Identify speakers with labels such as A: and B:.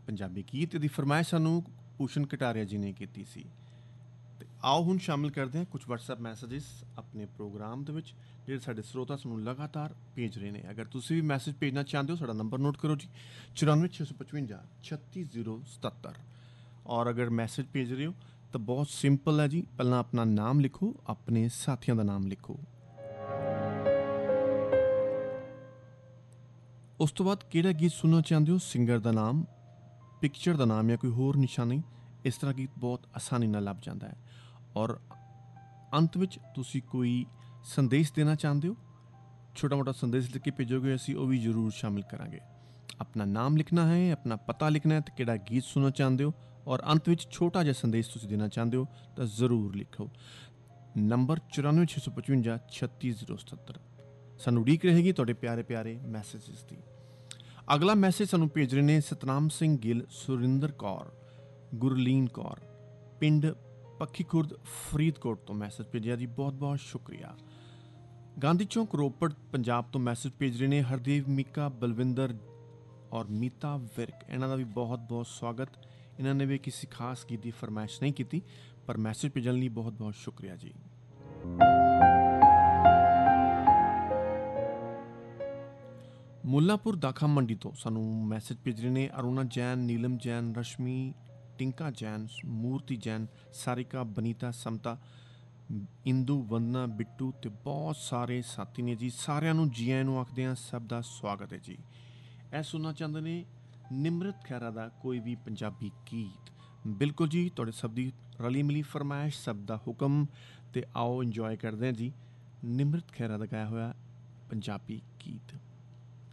A: ਪੰਜਾਬੀ ਗੀਤ। ਇਹਦੀ ਫਰਮਾਇਸ਼ ਸਾਨੂੰ ਭੂਸ਼ਣ ਕਟਾਰੀਆ ਜੀ ਨੇ ਕੀਤੀ ਸੀ। ਅਤੇ ਆਓ ਹੁਣ ਸ਼ਾਮਿਲ ਕਰਦੇ ਹਾਂ ਕੁਝ ਵਟਸਐਪ ਮੈਸੇਜਿਸ ਆਪਣੇ ਪ੍ਰੋਗਰਾਮ ਦੇ ਵਿੱਚ, ਜਿਹੜੇ ਸਾਡੇ ਸਰੋਤਾ ਸਾਨੂੰ ਲਗਾਤਾਰ ਭੇਜ ਰਹੇ ਨੇ। ਅਗਰ ਤੁਸੀਂ ਵੀ ਮੈਸੇਜ ਭੇਜਣਾ ਚਾਹੁੰਦੇ ਹੋ, ਸਾਡਾ ਨੰਬਰ ਨੋਟ ਕਰੋ ਜੀ, 94 655 36077। ਔਰ ਅਗਰ ਮੈਸੇਜ ਭੇਜ ਰਹੇ ਹੋ ਤਾਂ ਬਹੁਤ ਸਿੰਪਲ ਹੈ ਜੀ, ਪਹਿਲਾਂ ਆਪਣਾ ਨਾਮ ਲਿਖੋ, ਆਪਣੇ ਸਾਥੀਆਂ ਦਾ ਨਾਮ ਲਿਖੋ, ਉਸ ਤੋਂ ਬਾਅਦ ਕਿਹੜਾ ਗੀਤ ਸੁਣਨਾ ਚਾਹੁੰਦੇ ਹੋ, ਸਿੰਗਰ ਦਾ ਨਾਮ, ਪਿਕਚਰ ਦਾ ਨਾਮ ਜਾਂ ਕੋਈ ਹੋਰ ਨਿਸ਼ਾਨੀ। ਇਸ ਤਰ੍ਹਾਂ ਗੀਤ ਬਹੁਤ ਆਸਾਨੀ ਨਾਲ ਲੱਭ ਜਾਂਦਾ ਹੈ। ਔਰ ਅੰਤ ਵਿੱਚ ਤੁਸੀਂ ਕੋਈ ਸੰਦੇਸ਼ ਦੇਣਾ ਚਾਹੁੰਦੇ ਹੋ, ਛੋਟਾ ਮੋਟਾ ਸੰਦੇਸ਼ ਲਿਖ ਕੇ ਭੇਜੋਗੇ, ਅਸੀਂ ਉਹ ਵੀ ਜ਼ਰੂਰ ਸ਼ਾਮਿਲ ਕਰਾਂਗੇ। ਆਪਣਾ ਨਾਮ ਲਿਖਣਾ ਹੈ, ਆਪਣਾ ਪਤਾ ਲਿਖਣਾ ਹੈ ਅਤੇ ਕਿਹੜਾ ਗੀਤ ਸੁਣਨਾ ਚਾਹੁੰਦੇ ਹੋ, ਔਰ ਅੰਤ ਵਿੱਚ ਛੋਟਾ ਜਿਹਾ ਸੰਦੇਸ਼ ਤੁਸੀਂ ਦੇਣਾ ਚਾਹੁੰਦੇ ਹੋ ਤਾਂ ਜ਼ਰੂਰ ਲਿਖੋ। ਨੰਬਰ 94 655 36077। ਸਾਨੂੰ ਉਡੀਕ ਰਹੇਗੀ ਤੁਹਾਡੇ ਪਿਆਰੇ ਪਿਆਰੇ ਮੈਸੇਜਿਸ ਦੀ। ਅਗਲਾ ਮੈਸੇਜ ਸਾਨੂੰ ਭੇਜ ਰਹੇ ਨੇ ਸਤਨਾਮ ਸਿੰਘ ਗਿੱਲ, ਸੁਰਿੰਦਰ ਕੌਰ, ਗੁਰਲੀਨ ਕੌਰ, ਪਿੰਡ ਪੱਖੀ ਖੁਰਦ, ਫਰੀਦਕੋਟ ਤੋਂ ਮੈਸੇਜ ਭੇਜਿਆ ਜੀ, ਬਹੁਤ ਬਹੁਤ ਸ਼ੁਕਰੀਆ। ਗਾਂਧੀ ਚੌਂਕ, ਰੋਪੜ, ਪੰਜਾਬ ਤੋਂ ਮੈਸੇਜ ਭੇਜ ਰਹੇ ਨੇ ਹਰਦੇਵ, ਮੀਕਾ, ਬਲਵਿੰਦਰ ਔਰ ਮੀਤਾ ਵਿਰਕ। ਇਹਨਾਂ ਦਾ ਵੀ ਬਹੁਤ ਬਹੁਤ ਸਵਾਗਤ। ਇਹਨਾਂ ਨੇ ਵੀ ਕਿਸੇ ਖਾਸ ਗੀਤ ਦੀ ਫਰਮਾਇਸ਼ ਨਹੀਂ ਕੀਤੀ, ਪਰ ਮੈਸੇਜ ਭੇਜਣ ਲਈ ਬਹੁਤ ਬਹੁਤ ਸ਼ੁਕਰੀਆ ਜੀ। ਮੁੱਲਾਪੁਰ ਦਾਖਾ ਮੰਡੀ ਤੋਂ ਸਾਨੂੰ ਮੈਸੇਜ ਭੇਜ ਰਹੇ ਨੇ ਅਰੁਣਾ ਜੈਨ, ਨੀਲਮ ਜੈਨ, ਰਸ਼ਮੀ, ਟਿੰਕਾ ਜੈਨ, ਮੂਰਤੀ ਜੈਨ, ਸਾਰਿਕਾ, ਬਨੀਤਾ, ਸਮਤਾ, ਇੰਦੂ, ਵੰਦਨਾ, ਬਿੱਟੂ ਅਤੇ ਬਹੁਤ ਸਾਰੇ ਸਾਥੀ ਨੇ ਜੀ। ਸਾਰਿਆਂ ਨੂੰ ਜੀ ਆਇਆਂ ਨੂੰ ਆਖਦੇ ਹਾਂ, ਸਭ ਦਾ ਸਵਾਗਤ ਹੈ ਜੀ। ਇਹ ਸੁਣਨਾ ਚਾਹੁੰਦੇ ਨੇ ਨਿਮਰਤ ਖਹਿਰਾ ਦਾ ਕੋਈ ਵੀ ਪੰਜਾਬੀ ਗੀਤ। ਬਿਲਕੁਲ ਜੀ, ਤੁਹਾਡੇ ਸਭ ਦੀ ਰਲੀ ਮਿਲੀ ਫਰਮਾਇਸ਼, ਸਭ ਦਾ ਹੁਕਮ, ਅਤੇ ਆਓ ਇੰਜੋਏ ਕਰਦੇ ਹਾਂ ਜੀ ਨਿਮਰਤ ਖਹਿਰਾ ਦਾ ਗਾਇਆ ਹੋਇਆ ਪੰਜਾਬੀ ਗੀਤ।